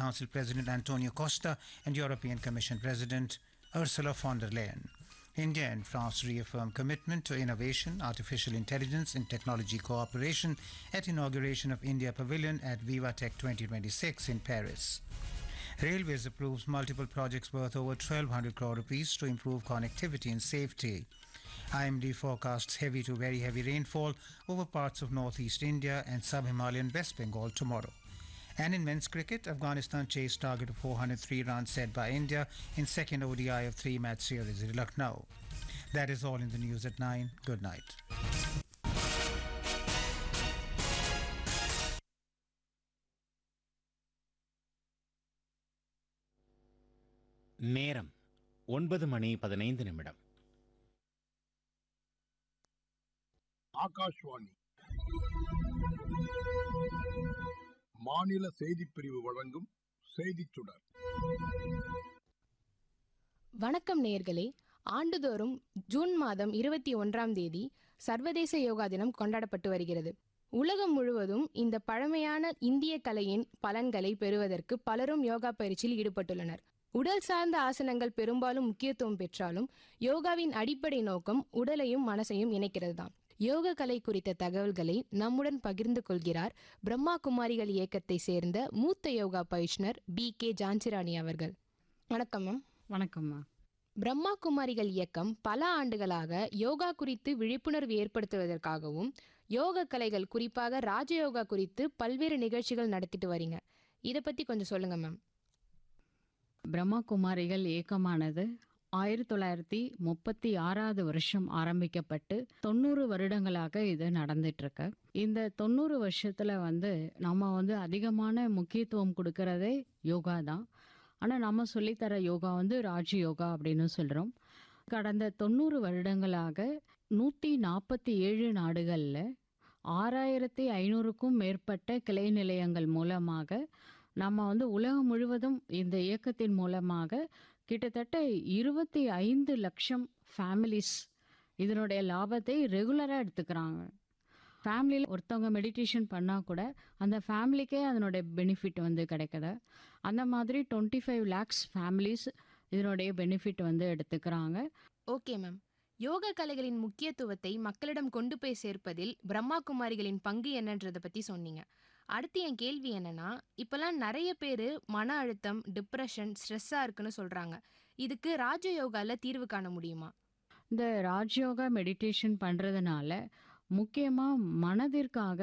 Council President Antonio Costa and European Commission President Ursula von der Leyen. India and France reaffirm commitment to innovation, artificial intelligence and technology cooperation at inauguration of India Pavilion at VivaTech 2026 in Paris. Railways approves multiple projects worth over 1,200 crore rupees to improve connectivity and safety. IMD forecasts heavy to very heavy rainfall over parts of northeast India and sub-Himalayan West Bengal tomorrow. And in men's cricket, Afghanistan chased target of 403 runs set by India in second ODI of three-match series in Lucknow. That is all in the news at 9. Good night. நேரம் 9:15. ஆகாஷ்வாணி மாநில செய்திப் பிரிவு வழங்கும் செய்திச் சுடர். வணக்கம் நேயர்களே. ஆண்டுதோறும் ஜூன் மாதம் 21ஆம் தேதி சர்வதேச யோகா தினம் கொண்டாடப்பட்டு வருகிறது. உலகம் முழுவதும் இந்த பழமையான இந்திய கலையின் பலன்களை பெறுவதற்கு பலரும் யோகா பயிற்சியில் ஈடுபட்டுள்ளனர். உடல் சார்ந்த ஆசனங்கள் பெரும்பாலும் முக்கியத்துவம் பெற்றாலும் யோகாவின் அடிப்படை நோக்கம் உடலையும் மனசையும் இணைக்கிறது தான். யோக கலை குறித்த தகவல்களை நம்முடன் பகிர்ந்து கொள்கிறார் பிரம்மா குமாரிகள் இயக்கத்தை சேர்ந்த மூத்த யோகா பயிற்றுனர் BK ஜான்சிராணி அவர்கள். வணக்கம் மேம். வணக்கம்மா. பிரம்மா குமாரிகள் இயக்கம் பல ஆண்டுகளாக யோகா குறித்து விழிப்புணர்வு ஏற்படுத்துவதற்காகவும் யோக கலைகள் குறிப்பாக ராஜயோகா குறித்து பல்வேறு நிகழ்ச்சிகள் நடத்திட்டு வரீங்க. இதை பத்தி கொஞ்சம் சொல்லுங்க மேம். பிரம்மா குமாரிகள் இயக்கமானது 1936 வருஷம் ஆரம்பிக்கப்பட்டு 90 வருடங்களாக இது நடந்துட்டு இருக்கு. இந்த 90 வருஷத்துல நம்ம அதிகமான முக்கியத்துவம் கொடுக்கறதே யோகா தான். ஆனா நம்ம சொல்லித்தர யோகா ராஜயோகா அப்படின்னு சொல்றோம். கடந்த 90 வருடங்களாக 147 நாடுகள்ல 6500க்கும் மேற்பட்ட கிளை நிலையங்கள் மூலமாக நம்ம உலகம் முழுவதும் இந்த இயக்கத்தின் மூலமாக கிட்டத்தட்ட 25 லட்சம் ஃபேமிலிஸ் இதனுடைய லாபத்தை ரெகுலராக எடுத்துக்கிறாங்க. ஃபேமிலியில் ஒருத்தவங்க மெடிடேஷன் பண்ணால் கூட அந்த ஃபேமிலிக்கே அதனுடைய பெனிஃபிட் கிடைக்குது. அந்த மாதிரி 25 lakhs ஃபேமிலிஸ் இதனுடைய பெனிஃபிட் எடுத்துக்கிறாங்க. Okay ma'am. யோக கலைகளின் முக்கியத்துவத்தை மக்களிடம் கொண்டு போய் சேர்ப்பதில் பிரம்மா குமாரிகளின் பங்கு என்னன்றதை பற்றி சொன்னீங்க. அடுத்து என் கேள்வி என்னன்னா, இப்போல்லாம் நிறைய பேர் மன அழுத்தம், டிப்ரெஷன், ஸ்ட்ரெஸ்ஸாக இருக்குன்னு சொல்கிறாங்க. இதுக்கு ராஜயோகாவில் தீர்வு காண முடியுமா? இந்த ராஜயோகா மெடிடேஷன் பண்ணுறதுனால முக்கியமாக மனதிற்காக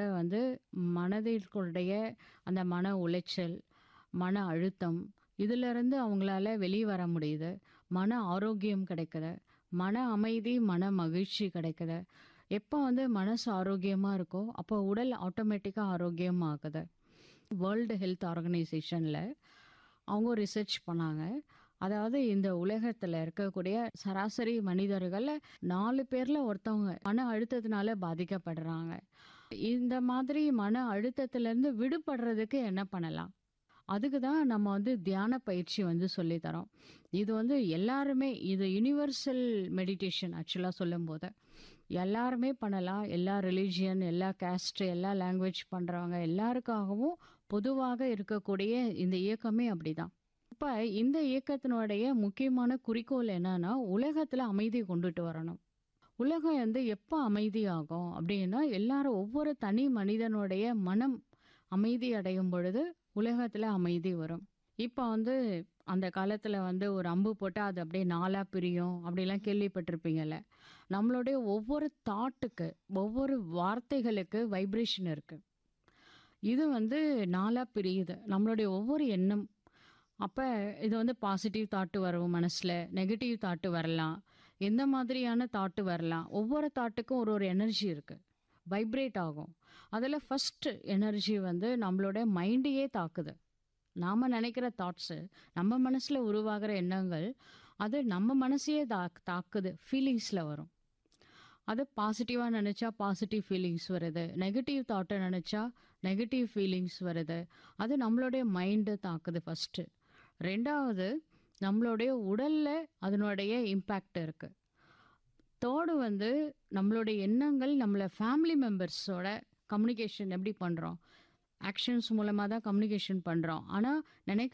மனதிற்குடைய அந்த மன உளைச்சல், மன அழுத்தம் இதிலிருந்து அவங்களால வெளியே வர முடியுது. மன ஆரோக்கியம் கிடைக்குது, மன அமைதி, மன மகிழ்ச்சி கிடைக்குது. எப்போ மனசு ஆரோக்கியமாக இருக்கோ அப்போ உடல் ஆட்டோமேட்டிக்காக ஆரோக்கியமாகுது. வேர்ல்டு ஹெல்த் ஆர்கனைசேஷனில் அவங்க ரிசர்ச் பண்ணாங்க. அதாவது இந்த உலகத்தில் இருக்கக்கூடிய சராசரி மனிதர்கள் 4 பேரில் ஒருத்தவங்க மன அழுத்தத்தினால பாதிக்கப்படுறாங்க. இந்த மாதிரி மன அழுத்தத்திலேருந்து விடுபடுறதுக்கு என்ன பண்ணலாம்? அதுக்கு தான் நம்ம தியான பயிற்சி சொல்லித்தரோம். இது எல்லாருமே, இது யூனிவர்சல் மெடிடேஷன். ஆக்சுவலாக சொல்லும்போது எல்லாருமே பண்ணலாம். எல்லா ரிலீஜியன், எல்லா கேஸ்ட், எல்லா லாங்குவேஜ் பண்ணுறவங்க எல்லாருக்காகவும் பொதுவாக இருக்கக்கூடிய இந்த இயக்கமே அப்படிதான். இப்போ இந்த இயக்கத்தினுடைய முக்கியமான குறிக்கோள் என்னன்னா, உலகத்தில் அமைதி கொண்டுட்டு வரணும். உலகம் எப்போ அமைதியாகும் அப்படின்னா, எல்லாரும் ஒவ்வொரு தனி மனிதனுடைய மனம் அமைதி அடையும் பொழுது உலகத்தில் அமைதி வரும். இப்போ அந்த காலத்தில் ஒரு அம்பு போட்டால் அது அப்படியே 4 பிரியும் அப்படிலாம் கேள்விப்பட்டிருப்பீங்கல்ல. நம்மளுடைய ஒவ்வொரு தாட்டுக்கு, ஒவ்வொரு வார்த்தைகளுக்கு வைப்ரேஷன் இருக்குது. இது 4 பிரியுது நம்மளுடைய ஒவ்வொரு எண்ணம். அப்போ இது பாசிட்டிவ் தாட்டு வரும் மனசில், நெகட்டிவ் தாட்டு வரலாம், எந்த மாதிரியான தாட்டு வரலாம். ஒவ்வொரு தாட்டுக்கும் ஒரு எனர்ஜி இருக்குது, வைப்ரேட் ஆகும். அதில் ஃபஸ்ட்டு எனர்ஜி நம்மளோட மைண்டையே தாக்குது. நாம் நினைக்கிற தாட்ஸு, நம்ம மனசில் உருவாகிற எண்ணங்கள், அது நம்ம மனசையே தாக்குது, ஃபீலிங்ஸில் வரும். அது பாசிட்டிவாக நினச்சா பாசிட்டிவ் ஃபீலிங்ஸ் வருது, நெகட்டிவ் தாட்டை நினச்சா நெகட்டிவ் ஃபீலிங்ஸ் வருது. அது நம்மளுடைய மைண்டை தாக்குது ஃபஸ்ட்டு. ரெண்டாவது, நம்மளுடைய உடலில் அதனுடைய இம்பேக்ட் இருக்குது. தேர்டு நம்மளுடைய எண்ணங்கள், நம்மளை ஃபேமிலி மெம்பர்ஸோட கம்யூனிகேஷன் எப்படி பண்ணுறோம்? ஆக்ஷன்ஸ் மூலமாக தான் கம்யூனிகேஷன் பண்ணுறோம். ஆனால்